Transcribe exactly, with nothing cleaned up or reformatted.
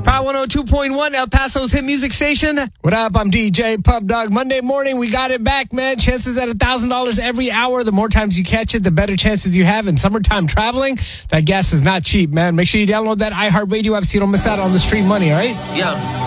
Power one oh two point one, El Paso's hit music station. What up? I'm D J Pub Dog. Monday morning, we got it back, man. Chances at one thousand dollars every hour. The more times you catch it, the better chances you have. In summertime traveling, that gas is not cheap, man. Make sure you download that iHeartRadio app so you don't miss out on this free money, all right? Yeah.